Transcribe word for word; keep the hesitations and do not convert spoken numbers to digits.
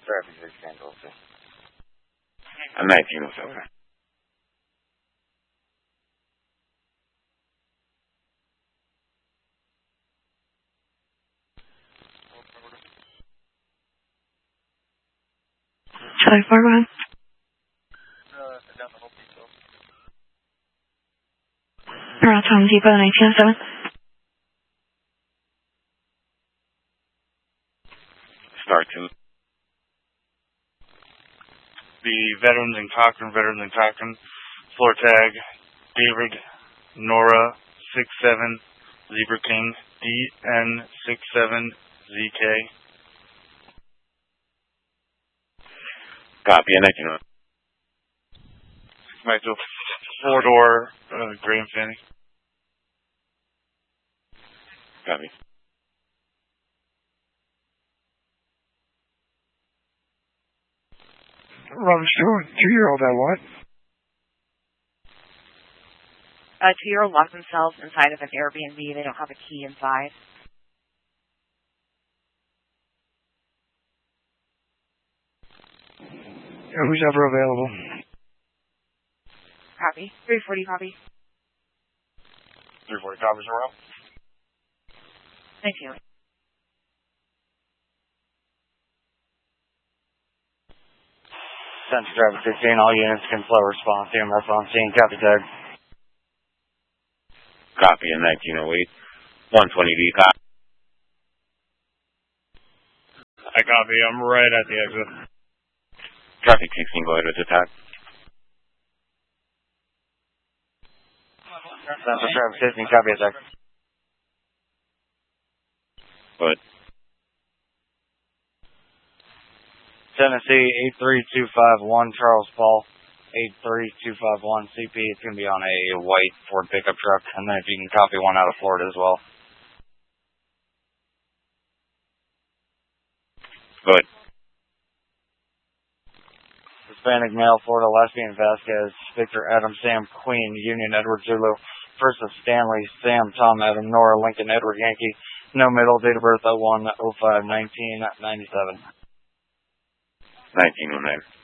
traffic six ten also. I'm nineteen oh seven. Charlie four one. Around Home Depot, nineteen oh seven. Star two. The Veterans in Cochran, Veterans in Cochran, floor tag, David, Nora, six seven, Zebra King, D N six seven, Z K. Copy, and nineteen oh seven. Michael, four door, uh, Graham Fanny. Copy. Robert Stewart, two-year-old at what? A two-year-old locked themselves inside of an Airbnb. They don't have a key inside. Yeah, who's ever available? Copy. three forty, copy. three forty copies around. Thank you. Central Traffic sixteen, all units can flow response. E M S on scene, copy tag. Copy in nineteen oh eight. one twenty D, copy. I copy, I'm right at the exit. Traffic sixteen, go ahead with attack. Central Traffic sixteen, copy attack. Good. Tennessee eight three two five one, Charles Paul, eight three two five one, C P. It's going to be on a white Ford pickup truck. And then if you can copy one out of Florida as well. Good. Hispanic male, Florida, lesbian, Vasquez, Victor, Adam, Sam, Queen, Union, Edward, Zulu, Versus Stanley, Sam, Tom, Adam, Nora, Lincoln, Edward, Yankee. No middle, date of birth oh one oh five nineteen ninety-seven. nineteen oh nine.